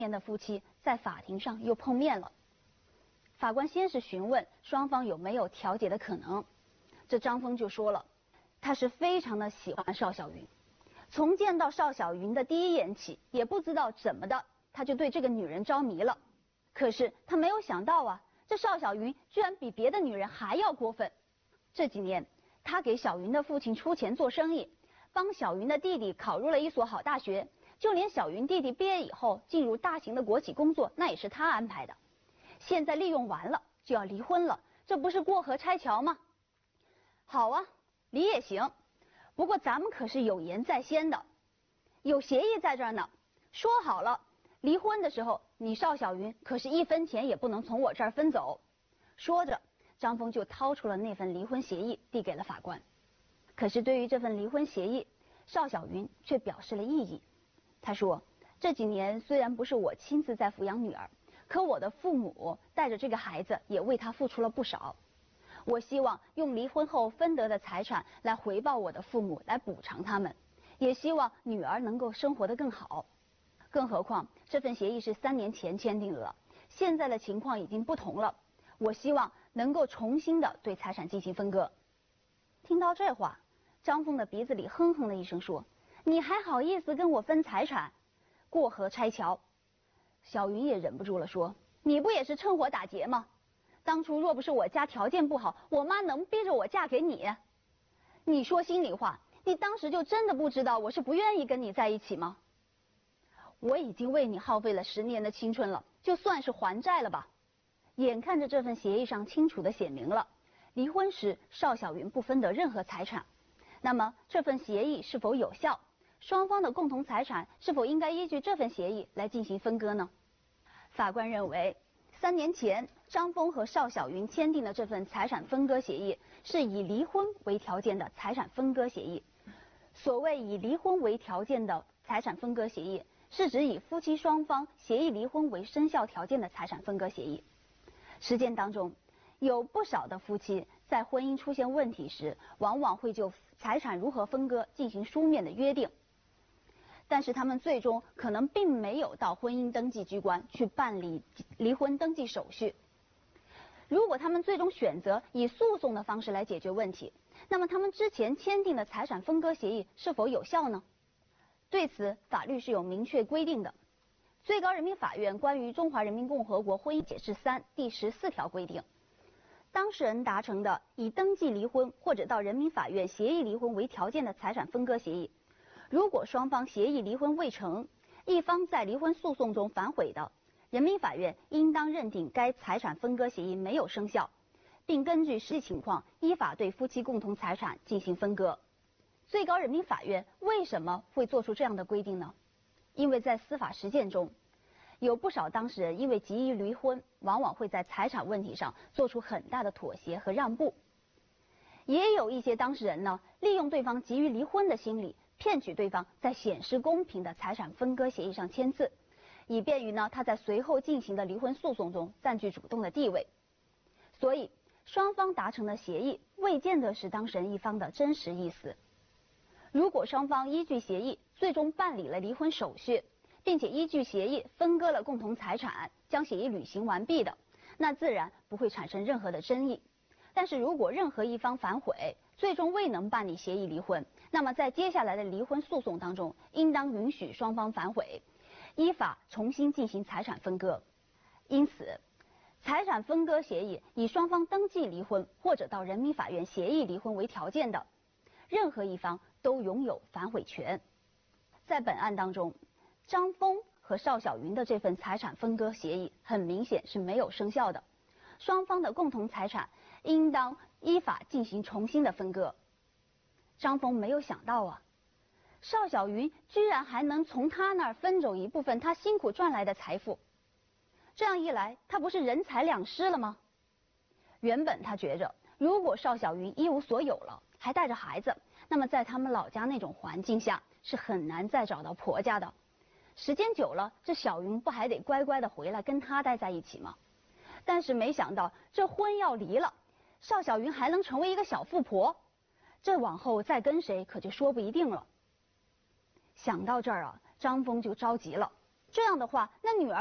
年的夫妻在法庭上又碰面了。法官先是询问双方有没有调解的可能，这张峰就说了，他是非常的喜欢邵小云，从见到邵小云的第一眼起，也不知道怎么的，他就对这个女人着迷了。可是他没有想到啊，这邵小云居然比别的女人还要过分。这几年，他给小云的父亲出钱做生意，帮小云的弟弟考入了一所好大学，就连小云弟弟毕业以后进入大型的国企工作，那也是他安排的。现在利用完了就要离婚了，这不是过河拆桥吗？好啊，离也行，不过咱们可是有言在先的，有协议在这儿呢。说好了，离婚的时候，你邵小云可是1分钱也不能从我这儿分走。说着，张峰就掏出了那份离婚协议，递给了法官。可是对于这份离婚协议，邵小云却表示了异议。他说，这几年虽然不是我亲自在抚养女儿，可我的父母带着这个孩子也为他付出了不少。我希望用离婚后分得的财产来回报我的父母，来补偿他们，也希望女儿能够生活得更好。更何况这份协议是3年前签订的了，现在的情况已经不同了，我希望能够重新的对财产进行分割。听到这话，张峰的鼻子里哼哼了一声，说，你还好意思跟我分财产？过河拆桥。小云也忍不住了，说，你不也是趁火打劫吗？当初若不是我家条件不好，我妈能逼着我嫁给你？你说心里话，你当时就真的不知道我是不愿意跟你在一起吗？我已经为你耗费了10年的青春了，就算是还债了吧。眼看着这份协议上清楚的写明了，离婚时邵小云不分得任何财产，那么这份协议是否有效？双方的共同财产是否应该依据这份协议来进行分割呢？法官认为，3年前张峰和邵小云签订的这份财产分割协议是以离婚为条件的财产分割协议。所谓以离婚为条件的财产分割协议，是指以夫妻双方协议离婚为生效条件的财产分割协议。实践当中，有不少的夫妻在婚姻出现问题时，往往会就财产如何分割进行书面的约定，但是他们最终可能并没有到婚姻登记机关去办理离婚登记手续。如果他们最终选择以诉讼的方式来解决问题，那么他们之前签订的财产分割协议是否有效呢？对此，法律是有明确规定的。最高人民法院关于中华人民共和国婚姻解释3第14条规定，当事人达成的以登记离婚或者到人民法院协议离婚为条件的财产分割协议，如果双方协议离婚未成，一方在离婚诉讼中反悔的，人民法院应当认定该财产分割协议没有生效，并根据实际情况依法对夫妻共同财产进行分割。最高人民法院为什么会做出这样的规定呢？因为在司法实践中，有不少当事人因为急于离婚，往往会在财产问题上做出很大的妥协和让步。也有一些当事人呢，利用对方急于离婚的心理，骗取对方在显示公平的财产分割协议上签字，以便于呢他在随后进行的离婚诉讼中占据主动的地位。所以，双方达成的协议未见得是当事人一方的真实意思。如果双方依据协议最终办理了离婚手续，并且依据协议分割了共同财产，将协议履行完毕的，那自然不会产生任何的争议。但是如果任何一方反悔，最终未能办理协议离婚，那么在接下来的离婚诉讼当中，应当允许双方反悔，依法重新进行财产分割。因此，财产分割协议以双方登记离婚或者到人民法院协议离婚为条件的，任何一方都拥有反悔权。在本案当中，张峰和邵小云的这份财产分割协议很明显是没有生效的，双方的共同财产应当依法进行重新的分割。张峰没有想到啊，邵小云居然还能从他那儿分走一部分他辛苦赚来的财富，这样一来，他不是人财两失了吗？原本他觉着，如果邵小云一无所有了，还带着孩子，那么在他们老家那种环境下是很难再找到婆家的。时间久了，这小云不还得乖乖的回来跟他待在一起吗？但是没想到，这婚要离了，邵小云还能成为一个小富婆，这往后再跟谁可就说不一定了。想到这儿啊，张峰就着急了， 这样的话，那女儿